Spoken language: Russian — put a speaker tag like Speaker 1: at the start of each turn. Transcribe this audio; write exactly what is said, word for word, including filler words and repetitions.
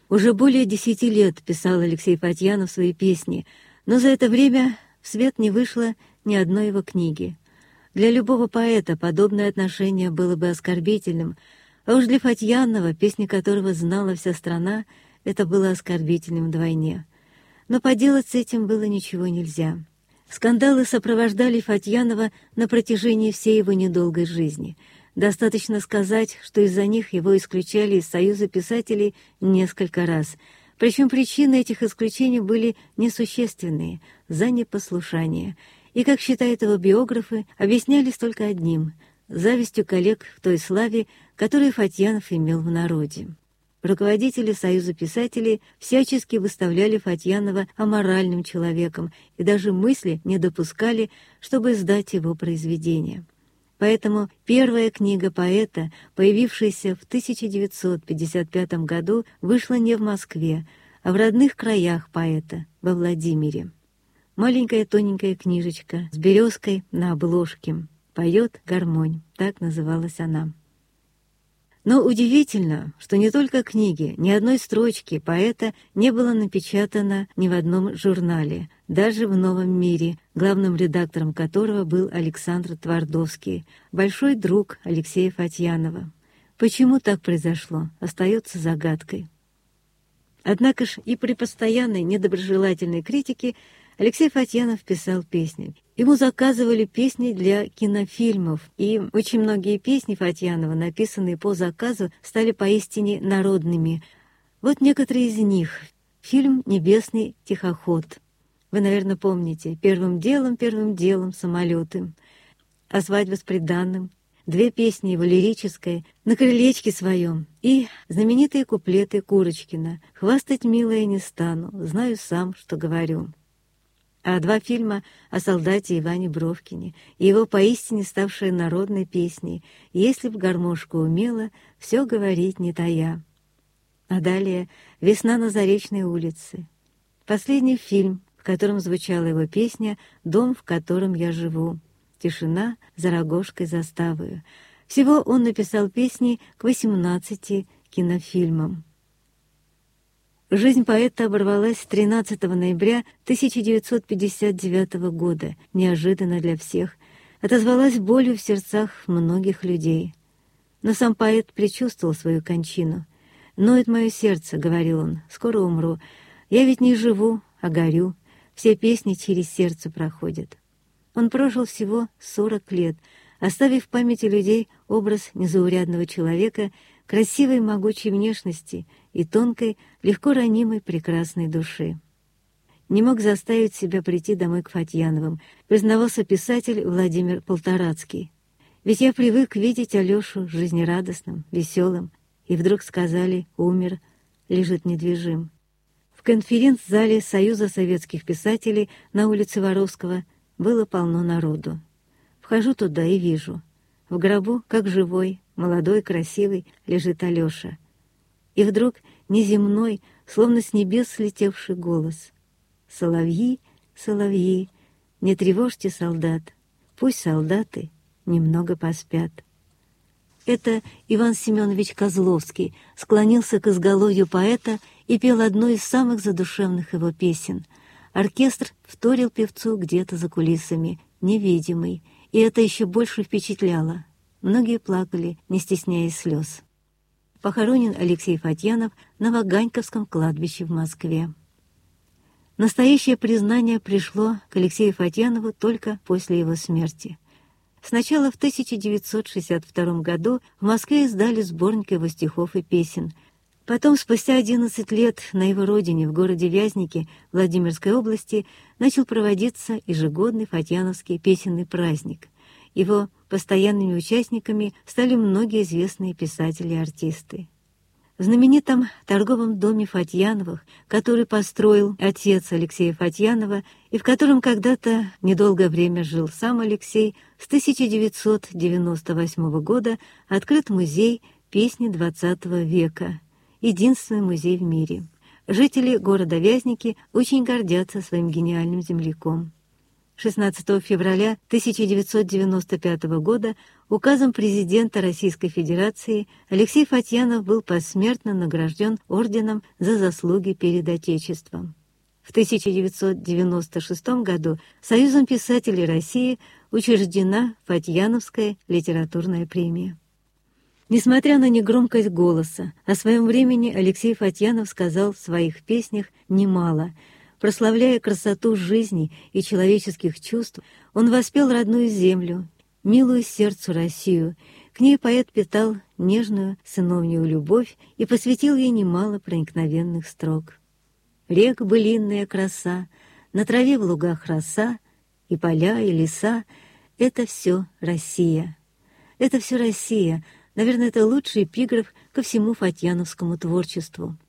Speaker 1: Уже более десяти лет писал Алексей Фатьянов свои песни, но за это время в свет не вышло ни одной его книги. Для любого поэта подобное отношение было бы оскорбительным, а уж для Фатьянова, песни которого знала вся страна, это было оскорбительным вдвойне. Но поделать с этим было ничего нельзя. Скандалы сопровождали Фатьянова на протяжении всей его недолгой жизни. Достаточно сказать, что из-за них его исключали из Союза писателей несколько раз. Причем причины этих исключений были несущественные — за непослушание. И, как считают его биографы, объяснялись только одним — завистью коллег к той славе, которую Фатьянов имел в народе. Руководители Союза писателей всячески выставляли Фатьянова аморальным человеком и даже мысли не допускали, чтобы издать его произведение. Поэтому первая книга поэта, появившаяся в тысяча девятьсот пятьдесят пятом году, вышла не в Москве, а в родных краях поэта, во Владимире. Маленькая тоненькая книжечка с березкой на обложке. «Поет гармонь», так называлась она. Но удивительно, что не только книги, ни одной строчки поэта не было напечатано ни в одном журнале, даже в «Новом мире», главным редактором которого был Александр Твардовский, большой друг Алексея Фатьянова. Почему так произошло, остается загадкой. Однако ж и при постоянной недоброжелательной критике Алексей Фатьянов писал песни. Ему заказывали песни для кинофильмов, и очень многие песни Фатьянова, написанные по заказу, стали поистине народными. Вот некоторые из них. Фильм «Небесный тихоход». Вы, наверное, помните «Первым делом, первым делом самолеты», «А свадьба с приданным», две песни его лирической «На крылечке своем» и знаменитые куплеты Курочкина «Хвастать, милая, не стану, знаю сам, что говорю». А два фильма о солдате Иване Бровкине и его поистине ставшей народной песней «Если б гармошка умела, все говорить не тая». А далее «Весна на Заречной улице». Последний фильм, в котором звучала его песня «Дом, в котором я живу». «Тишина за Рогожской заставою». Всего он написал песни к восемнадцати кинофильмам. Жизнь поэта оборвалась тринадцатого ноября тысяча девятьсот пятьдесят девятого года, неожиданно для всех, отозвалась болью в сердцах многих людей. Но сам поэт предчувствовал свою кончину. «Ноет мое сердце», — говорил он, — «скоро умру. Я ведь не живу, а горю. Все песни через сердце проходят». Он прожил всего сорок лет, оставив в памяти людей образ незаурядного человека, красивой могучей внешности и тонкой, легко ранимой прекрасной души. Не мог заставить себя прийти домой к Фатьяновым, признавался писатель Владимир Полторацкий. «Ведь я привык видеть Алешу жизнерадостным, веселым, и вдруг сказали, умер, лежит недвижим». В конференц-зале Союза советских писателей на улице Воровского было полно народу. Вхожу туда и вижу. В гробу, как живой, молодой, красивый, лежит Алеша. И вдруг неземной, словно с небес слетевший голос. «Соловьи, соловьи, не тревожьте солдат, пусть солдаты немного поспят». Это Иван Семенович Козловский склонился к изголовью поэта и пел одну из самых задушевных его песен. Оркестр вторил певцу где-то за кулисами, невидимый, и это еще больше впечатляло. Многие плакали, не стесняясь слез. Похоронен Алексей Фатьянов на Ваганьковском кладбище в Москве. Настоящее признание пришло к Алексею Фатьянову только после его смерти. Сначала в тысяча девятьсот шестьдесят втором году в Москве издали сборник его стихов и песен. Потом, спустя одиннадцать лет, на его родине, в городе Вязники, Владимирской области, начал проводиться ежегодный Фатьяновский песенный праздник. Его постоянными участниками стали многие известные писатели и артисты. В знаменитом торговом доме Фатьяновых, который построил отец Алексея Фатьянова и в котором когда-то недолгое время жил сам Алексей, с тысяча девятьсот девяносто восьмого года открыт музей песни двадцатого века, единственный музей в мире. Жители города Вязники очень гордятся своим гениальным земляком. шестнадцатого февраля тысяча девятьсот девяносто пятого года указом президента Российской Федерации Алексей Фатьянов был посмертно награжден орденом за заслуги перед Отечеством. В тысяча девятьсот девяносто шестом году Союзом писателей России учреждена Фатьяновская литературная премия. Несмотря на негромкость голоса, о своем времени Алексей Фатьянов сказал в своих песнях немало. Прославляя красоту жизни и человеческих чувств, он воспел родную землю, милую сердцу Россию. К ней поэт питал нежную сыновнюю любовь и посвятил ей немало проникновенных строк. Рек былинная краса, на траве в лугах роса, и поля, и леса — это все Россия. Это все Россия. Наверное, это лучший эпиграф ко всему фатьяновскому творчеству.